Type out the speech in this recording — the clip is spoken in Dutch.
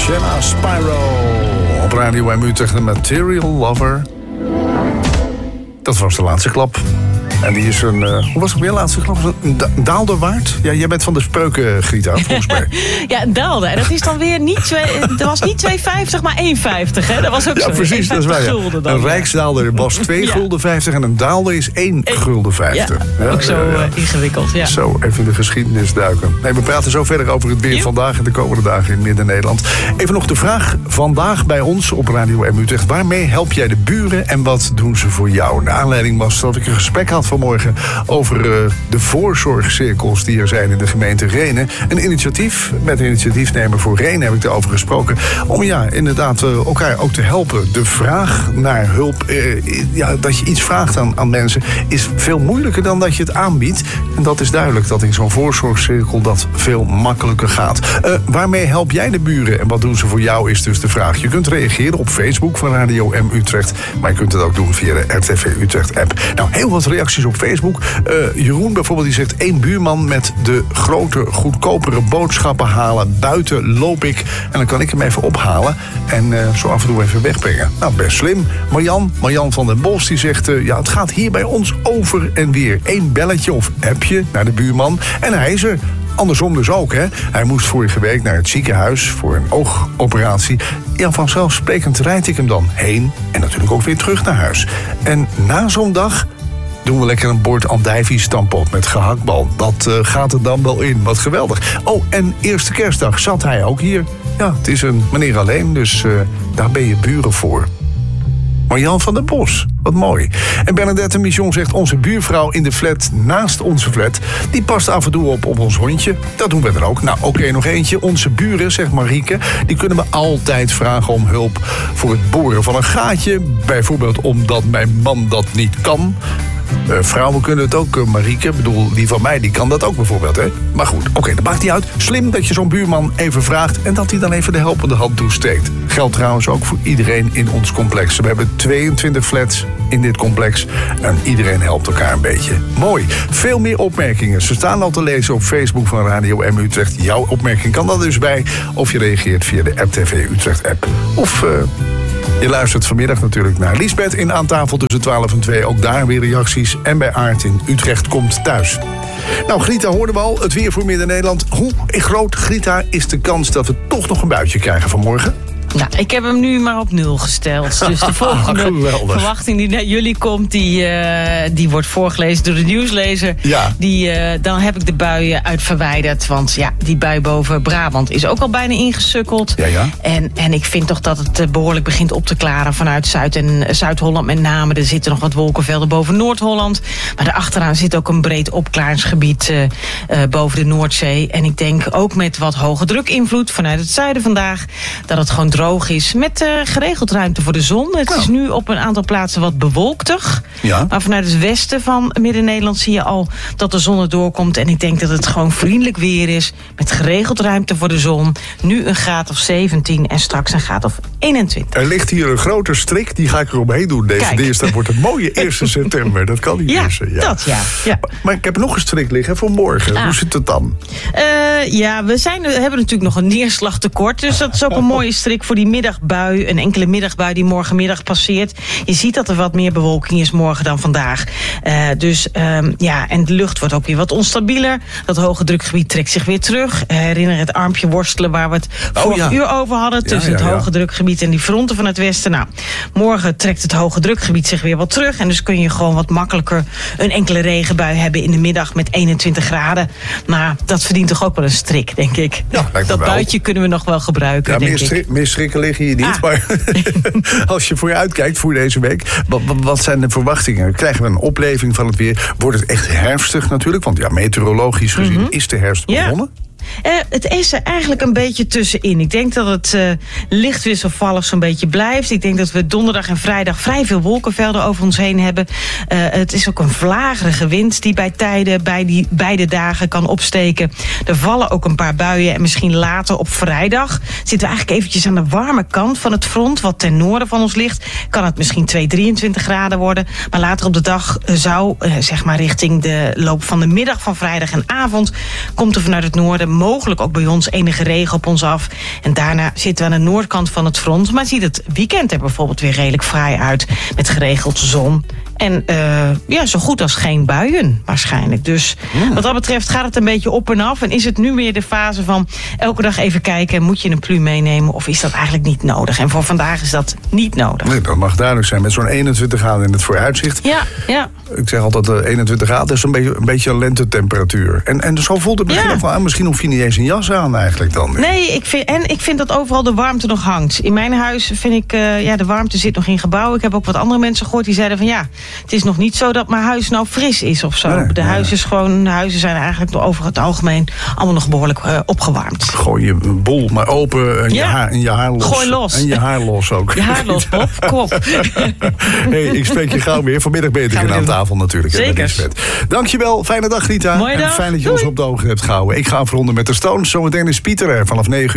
Jenna Spyro op Radio M Utrecht, de Material Lover. Dat was de laatste klap. En die is een, hoe was het weer laatste klap? Een daalder waard? Ja, jij bent van de spreuken, Grieta, volgens mij. Ja, een daalder. En dat is dan weer niet dat was niet 2,50, maar 1,50. Hè? Dat was ook zo. Ja, precies, dat is waar. Ja. Een rijksdaalder was 2,50 gulden en een daalder is 1,50 gulden. Ja, ook zo ingewikkeld. Ja. Zo, even in de geschiedenis duiken. Nee, we praten zo verder over het weer vandaag en de komende dagen in Midden-Nederland. Even nog de vraag vandaag bij ons op Radio M Utrecht. Waarmee help jij de buren en wat doen ze voor jou? De aanleiding was dat ik een gesprek had vanmorgen over de voorzorgcirkels die er zijn in de gemeente Rhenen. Een initiatief, met een initiatiefnemer voor Rhenen heb ik daarover gesproken. Om inderdaad elkaar ook te helpen. De vraag naar hulp, dat je iets vraagt aan mensen, is veel moeilijker dan dat je het aanbiedt. En dat is duidelijk dat in zo'n voorzorgcirkel dat veel makkelijker gaat. Waarmee help jij de buren en wat doen ze voor jou is dus de vraag. Je kunt reageren op Facebook van Radio M Utrecht, maar je kunt het ook doen via de RTV Utrecht app. Nou, heel wat reacties op Facebook. Jeroen bijvoorbeeld, die zegt: één buurman met de grote, goedkopere boodschappen halen. Buiten loop ik en dan kan ik hem even ophalen en zo af en toe even wegbrengen. Nou, best slim. Marjan van den Bos, die zegt: het gaat hier bij ons over en weer. 1 belletje of appje naar de buurman en hij is er. Andersom dus ook, hè. Hij moest vorige week naar het ziekenhuis voor een oogoperatie. Ja, vanzelfsprekend rijd ik hem dan heen en natuurlijk ook weer terug naar huis. En na zo'n dag doen we lekker een bord andijvie-stampot met gehaktbal. Dat gaat er dan wel in. Wat geweldig. Oh, en eerste kerstdag zat hij ook hier. Ja, het is een meneer alleen, dus daar ben je buren voor. Marjan van der Bos, wat mooi. En Bernadette Michon zegt: onze buurvrouw in de flat naast onze flat, die past af en toe op ons hondje. Dat doen we er ook. Nou, oké, nog eentje. Onze buren, zegt Marieke, die kunnen me altijd vragen om hulp voor het boren van een gaatje. Bijvoorbeeld omdat mijn man dat niet kan. Vrouwen kunnen het ook, Marieke. Ik bedoel, die van mij, die kan dat ook bijvoorbeeld, hè? Maar goed, oké, dat maakt niet uit. Slim dat je zo'n buurman even vraagt en dat hij dan even de helpende hand toesteekt. Geldt trouwens ook voor iedereen in ons complex. We hebben 22 flats in dit complex en iedereen helpt elkaar een beetje. Mooi. Veel meer opmerkingen. Ze staan al te lezen op Facebook van Radio M Utrecht. Jouw opmerking kan daar dus bij. Of je reageert via de RTV Utrecht app. Of je luistert vanmiddag natuurlijk naar Liesbeth in Aan tafel tussen 12 en 2. Ook daar weer reacties. En bij Aart in Utrecht komt thuis. Nou, Grieta hoorde we al. Het weer voor Midden-Nederland. Hoe groot, Grieta, is de kans dat we toch nog een buitje krijgen vanmorgen? Nou, ik heb hem nu maar op 0 gesteld. Dus de volgende verwachting die naar jullie komt, die wordt voorgelezen door de nieuwslezer. Ja. Dan heb ik de buien uit verwijderd. Want ja, die bui boven Brabant is ook al bijna ingesukkeld. Ja. En ik vind toch dat het behoorlijk begint op te klaren vanuit Zuid-Holland met name. Er zitten nog wat wolkenvelden boven Noord-Holland. Maar daarachteraan zit ook een breed opklaringsgebied boven de Noordzee. En ik denk ook met wat hoge drukinvloed vanuit het zuiden vandaag, dat het gewoon droog is met geregeld ruimte voor de zon. Het is nu op een aantal plaatsen wat bewolktig. Ja. Maar vanuit het westen van Midden-Nederland zie je al dat de zon er doorkomt. En ik denk dat het gewoon vriendelijk weer is met geregeld ruimte voor de zon. Nu een graad of 17 en straks een graad of 21. Er ligt hier een grote strik, die ga ik er omheen doen. Deze dinsdag wordt het mooie 1 september. Dat kan niet missen. Ja, dat ja. Maar ik heb nog een strik liggen voor morgen. Hoe zit het dan? We hebben natuurlijk nog een neerslagtekort. Dus dat is ook een mooie strik voor die middagbui. Een enkele middagbui die morgenmiddag passeert. Je ziet dat er wat meer bewolking is morgen dan vandaag. En de lucht wordt ook weer wat onstabieler. Dat hoge drukgebied trekt zich weer terug. Herinner het armpje worstelen waar we het vorige uur over hadden. Tussen het hoge drukgebied en die fronten van het westen. Nou, morgen trekt het hoge drukgebied zich weer wat terug. En dus kun je gewoon wat makkelijker een enkele regenbui hebben in de middag met 21 graden. Maar dat verdient toch ook wel een strik, denk ik. Ja, dat buitje kunnen we nog wel gebruiken, ja, denk ik. Meer strikken liggen hier niet. Maar als je voor je uitkijkt voor deze week, wat zijn de verwachtingen? Krijgen we een opleving van het weer? Wordt het echt herfstig natuurlijk? Want ja, meteorologisch gezien is de herfst begonnen. Het is er eigenlijk een beetje tussenin. Ik denk dat het licht wisselvallig zo'n beetje blijft. Ik denk dat we donderdag en vrijdag vrij veel wolkenvelden over ons heen hebben. Het is ook een vlagerige wind die bij tijden bij die beide dagen kan opsteken. Er vallen ook een paar buien en misschien later op vrijdag zitten we eigenlijk eventjes aan de warme kant van het front, wat ten noorden van ons ligt. Kan het misschien 23 graden worden. Maar later op de dag zou, zeg maar richting de loop van de middag van vrijdag en avond, komt er vanuit het noorden mogelijk ook bij ons enige regen op ons af. En daarna zitten we aan de noordkant van het front. Maar ziet het weekend er bijvoorbeeld weer redelijk fraai uit. Met geregeld zon. En zo goed als geen buien waarschijnlijk. Dus wat dat betreft gaat het een beetje op en af. En is het nu weer de fase van elke dag even kijken... moet je een pluim meenemen of is dat eigenlijk niet nodig? En voor vandaag is dat niet nodig. Nee, dat mag duidelijk zijn. Met zo'n 21 graden in het vooruitzicht. Ja. Ik zeg altijd 21 graden is een beetje een lentetemperatuur. En zo voelt het misschien ook wel aan. Misschien hoef je niet eens een jas aan eigenlijk dan. Nee, ik vind dat overal de warmte nog hangt. In mijn huis vind ik, de warmte zit nog in gebouwen. Ik heb ook wat andere mensen gehoord die zeiden van het is nog niet zo dat mijn huis nou fris is of zo. De huizen zijn eigenlijk over het algemeen allemaal nog behoorlijk opgewarmd. Gooi je bol maar open en je haar los. Gooi los. En je haar los ook. Je haar los, Bob. Kom op. Hey, ik spreek je gauw weer. Vanmiddag ben je aan tafel natuurlijk. Zeker. Dankjewel. Fijne dag, Rita. Mooie dag. En fijn dat je ons op de ogen hebt gehouden. Ik ga afronden met de Stones. Zometeen is Pieter er vanaf 9 uur.